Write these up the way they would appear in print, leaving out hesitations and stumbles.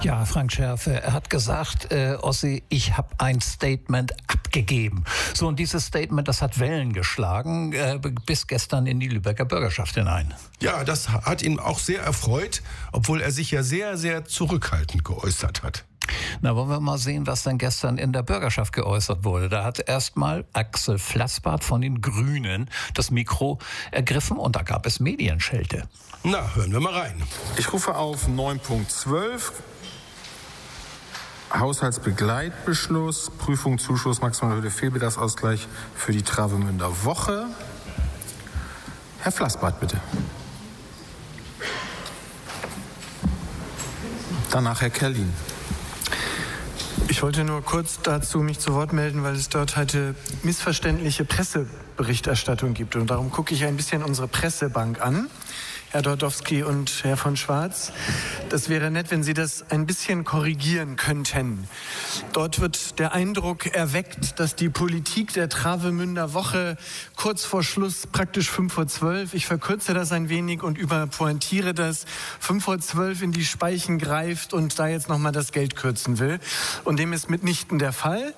Ja, Frank Schärfe, er hat gesagt, Ossi, ich habe ein Statement abgegeben. So, und dieses Statement, das hat Wellen geschlagen, bis gestern in die Lübecker Bürgerschaft hinein. Ja, das hat ihn auch sehr erfreut, obwohl er sich ja sehr, sehr zurückhaltend geäußert hat. Na, wollen wir mal sehen, was dann gestern in der Bürgerschaft geäußert wurde. Da hat erstmal Axel Flassbart von den Grünen das Mikro ergriffen und da gab es Medienschelte. Na, hören wir mal rein. Ich rufe auf 9.12. Haushaltsbegleitbeschluss, Prüfung, Zuschuss, maximale Höhe, Fehlbedarfsausgleich für die Travemünder Woche. Herr Flassbart, bitte. Danach Herr Kerlin. Ich wollte nur kurz dazu mich zu Wort melden, weil es dort heute missverständliche Presseberichterstattung gibt. Und darum gucke ich ein bisschen unsere Pressebank an, Herr Dordowski und Herr von Schwarz. Das wäre nett, wenn Sie das ein bisschen korrigieren könnten. Dort wird der Eindruck erweckt, dass die Politik der Travemünder Woche kurz vor Schluss, praktisch 5:12, ich verkürze das ein wenig und überpointiere das, 5:12 in die Speichen greift und da jetzt nochmal das Geld kürzen will. Und dem ist mitnichten der Fall.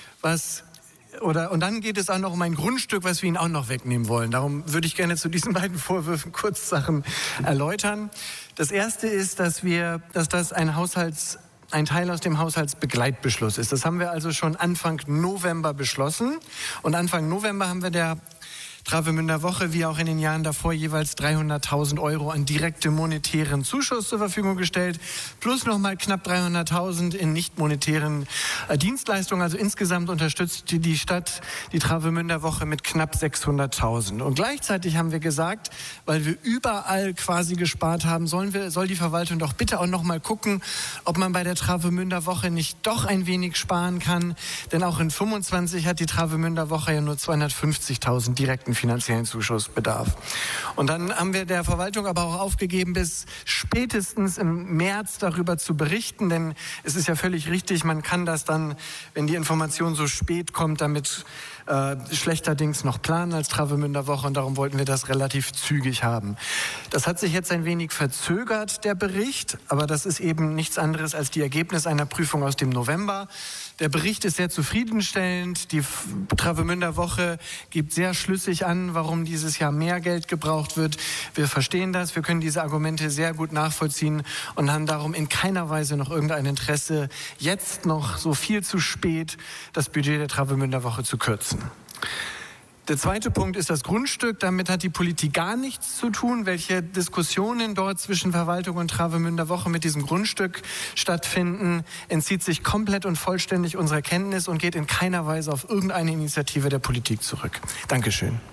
Und dann geht es auch noch um ein Grundstück, was wir Ihnen auch noch wegnehmen wollen. Darum würde ich gerne zu diesen beiden Vorwürfen kurz Sachen erläutern. Das erste ist, dass das ein Teil aus dem Haushaltsbegleitbeschluss ist. Das haben wir also schon Anfang November beschlossen. Und Anfang November haben wir der Travemünder Woche, wie auch in den Jahren davor, jeweils 300.000 € an direkte monetären Zuschuss zur Verfügung gestellt, plus nochmal knapp 300.000 in nicht monetären Dienstleistungen. Also insgesamt unterstützt die Stadt die Travemünder Woche mit knapp 600.000. Und gleichzeitig haben wir gesagt, weil wir überall quasi gespart haben, soll die Verwaltung doch bitte auch nochmal gucken, ob man bei der Travemünder Woche nicht doch ein wenig sparen kann. Denn auch in 25 hat die Travemünder Woche ja nur 250.000 direkten finanziellen Zuschussbedarf. Und dann haben wir der Verwaltung aber auch aufgegeben, bis spätestens im März darüber zu berichten, denn es ist ja völlig richtig, man kann das dann, wenn die Information so spät kommt, damit schlechterdings noch planen als Travemünder Woche und darum wollten wir das relativ zügig haben. Das hat sich jetzt ein wenig verzögert, der Bericht, aber das ist eben nichts anderes als die Ergebnisse einer Prüfung aus dem November. Der Bericht ist sehr zufriedenstellend. Die Travemünder Woche gibt sehr schlüssig an, warum dieses Jahr mehr Geld gebraucht wird. Wir verstehen das, wir können diese Argumente sehr gut nachvollziehen und haben darum in keiner Weise noch irgendein Interesse, jetzt noch so viel zu spät das Budget der Travemünder Woche zu kürzen. Der zweite Punkt ist das Grundstück. Damit hat die Politik gar nichts zu tun. Welche Diskussionen dort zwischen Verwaltung und Travemünder Woche mit diesem Grundstück stattfinden, entzieht sich komplett und vollständig unserer Kenntnis und geht in keiner Weise auf irgendeine Initiative der Politik zurück. Dankeschön.